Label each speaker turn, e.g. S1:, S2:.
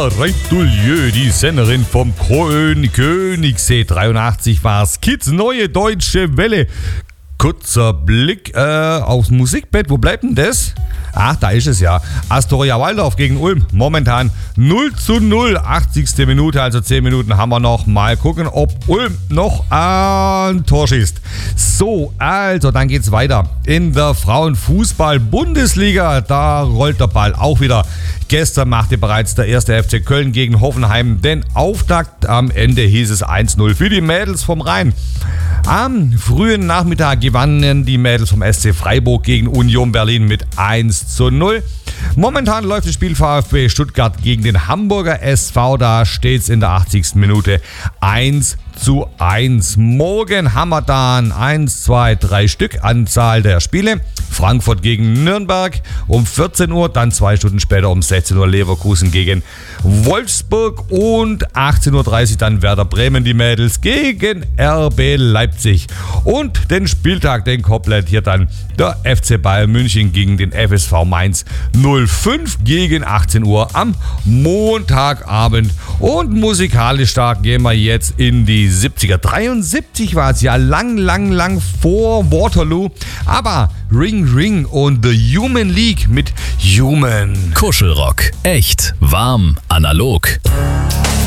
S1: Reitulieu, die Sängerin vom Königssee 83 war's. Kids neue deutsche Welle. Kurzer Blick aufs Musikbett. Wo bleibt denn das? Ach, da ist es ja. Astoria Waldorf gegen Ulm. Momentan 0:0. 80. Minute, also 10 Minuten haben wir noch. Mal gucken, ob Ulm noch ein Tor schießt. So, also dann geht's weiter. In der Frauenfußball-Bundesliga, da rollt der Ball auch wieder. Gestern machte bereits der erste FC Köln gegen Hoffenheim den Auftakt. Am Ende hieß es 1:0 für die Mädels vom Rhein. Am frühen Nachmittag gewannen die Mädels vom SC Freiburg gegen Union Berlin mit 1:0. Momentan läuft das Spiel VfB Stuttgart gegen den Hamburger SV. Da steht es in der 80. Minute 1:1. Morgen haben wir dann 1, 2, 3 Stück Anzahl der Spiele. Frankfurt gegen Nürnberg um 14 Uhr, dann 2 Stunden später um 16 Uhr Leverkusen gegen Wolfsburg und 18:30 Uhr dann Werder Bremen, die Mädels, gegen RB Leipzig. Und den Spieltag, den komplettiert dann der FC Bayern München gegen den FSV Mainz 05 gegen 18 Uhr am Montagabend. Und musikalisch stark gehen wir jetzt in die 70er. 73 war es ja lang vor Waterloo, aber Ring Ring und The Human League mit Human.
S2: Kuschelrock. Echt, warm, analog.